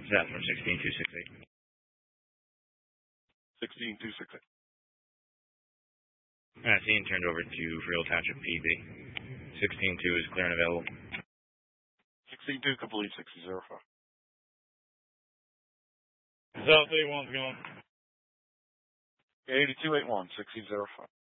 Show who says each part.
Speaker 1: South from 16268.
Speaker 2: 16268.
Speaker 1: Seeing turned over to Friel Township PB. 162 is clear and available.
Speaker 2: 162, complete 6005.
Speaker 3: South 81's going.
Speaker 2: 8281, 6005.